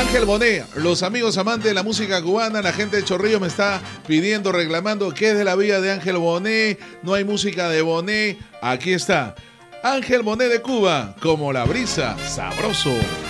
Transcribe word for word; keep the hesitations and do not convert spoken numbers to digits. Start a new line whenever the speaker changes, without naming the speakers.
Ángel Bonet, los amigos amantes de la música cubana, la gente de Chorrillos me está pidiendo, reclamando qué es de la vida de Ángel Bonet, no hay música de Bonet. Aquí está, Ángel Bonet de Cuba, como la brisa, sabroso.